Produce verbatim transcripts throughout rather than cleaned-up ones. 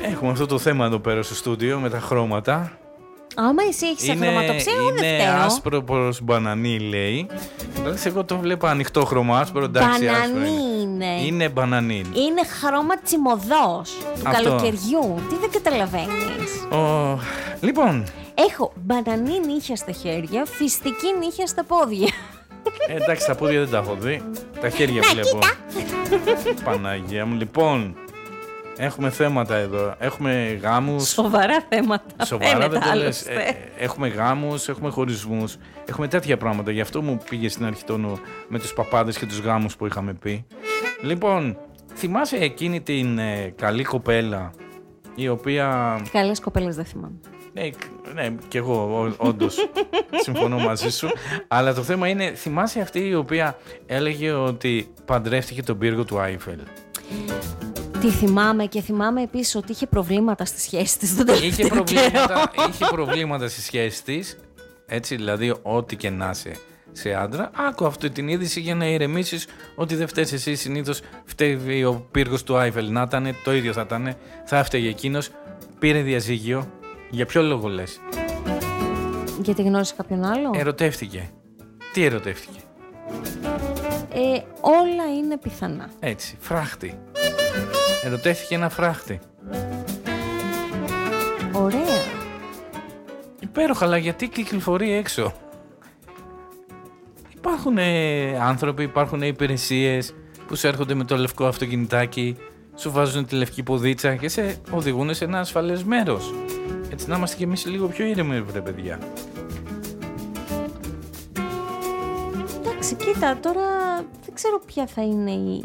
Έχουμε αυτό το θέμα εδώ πέρα στο στούντιο με τα χρώματα. Άμα εσύ έχεις αχρωματοψία, εγώ δεν φταίω. Είναι άσπρο προς μπανανί, λέει. Δηλαδή, εγώ το βλέπω ανοιχτό χρώμα, άσπρο, εντάξει. Μπανανί είναι. Είναι μπανανί. Είναι χρώμα τσιμωδός του Αυτό. καλοκαιριού. Τι δεν καταλαβαίνεις. Ο... Λοιπόν. Έχω μπανανί νύχια στα χέρια, φιστική νύχια στα πόδια. Ε, εντάξει, τα πόδια δεν τα έχω δει. Τα χέρια βλέπω. Παναγία μου, λοιπόν. Έχουμε θέματα εδώ. Έχουμε γάμους. Σοβαρά θέματα. Σοβαρά δεν το λες. Ε, έχουμε γάμους, έχουμε χωρισμούς. Έχουμε τέτοια πράγματα. Γι' αυτό μου πήγε στην αρχή τόνο με τους παπάδες και τους γάμους που είχαμε πει. Λοιπόν, θυμάσαι εκείνη την ε, καλή κοπέλα η οποία... Καλές κοπέλες δεν θυμάμαι. Ναι, ναι, κι εγώ ό, όντως συμφωνώ μαζί σου. Αλλά το θέμα είναι, θυμάσαι αυτή η οποία έλεγε ότι παντρεύτηκε τον πύργο του Άιφελ. Τι θυμάμαι και θυμάμαι επίσης ότι είχε προβλήματα στη σχέση της τον τελευταίο Είχε προβλήματα, είχε προβλήματα στη σχέση της, έτσι δηλαδή ό,τι και να είσαι σε άντρα. Άκου αυτή την είδηση για να ηρεμήσεις ότι δεν φταίς εσύ, συνήθως φταίει ο πύργος του Άιφελ. Να ήταν, το ίδιο θα ήταν, θα έφταιγε εκείνος, πήρε διαζύγιο. Για ποιο λόγο λες? Γιατί γνώρισε κάποιον άλλο? Ερωτεύτηκε. Τι ερωτεύτηκε? Ε, όλα είναι πιθανά. Έτσι, φράχτη. Ερωτεύτηκε ένα φράχτη. Ωραία. Υπέροχα, αλλά γιατί κυκλοφορεί έξω? Υπάρχουν ε, άνθρωποι, υπάρχουν υπηρεσίες που σου έρχονται με το λευκό αυτοκινητάκι, σου βάζουν τη λευκή ποδίτσα και σε οδηγούν σε ένα ασφαλές μέρος. Έτσι να είμαστε κι εμείς λίγο πιο ήρεμοι, βρε παιδιά. Εντάξει, κοίτα, τώρα δεν ξέρω ποια θα είναι η...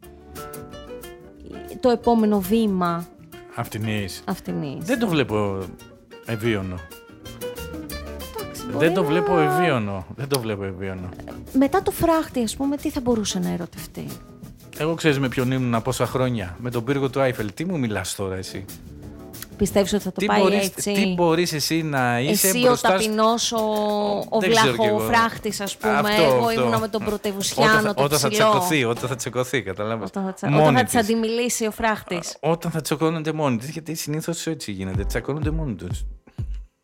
το επόμενο βήμα Αυτινής. αυτινής. Δεν το βλέπω ευίωνο. Εντάξει, Δεν το να... βλέπω ευίωνο. Δεν το βλέπω ευίωνο. Μετά το φράχτη, ας πούμε, τι θα μπορούσε να ερωτευτεί? Εγώ ξέρεις με ποιον ήμουν πόσα χρόνια? Με τον πύργο του Άιφελ. Τι μου μιλάς τώρα εσύ? Πιστεύεις ότι θα το Τι πάει μπορείς, έτσι? τι μπορείς εσύ να είσαι εσύ μπροστά... ο ταπεινός, ο, ο βλαχοφράχτης, ας πούμε. Αυτό, εγώ αυτό. ήμουνα με τον πρωτευουσιάνο, όταν, το όταν θα ψηλό. τσακωθεί, όταν θα τσακωθεί, καταλάβεις. Όταν θα, τσα... όταν θα της αντιμιλήσει ο φράχτης. Όταν θα τσακώνονται μόνοι τους, γιατί συνήθως έτσι γίνεται, τσακώνονται μόνοι τους.